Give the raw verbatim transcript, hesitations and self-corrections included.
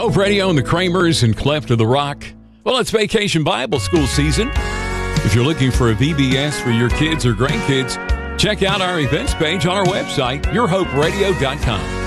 Hope Radio and the Kramers and Cleft of the Rock. Well, it's Vacation Bible School season. If you're looking for a V B S for your kids or grandkids, check out our events page on our website, your hope radio dot com.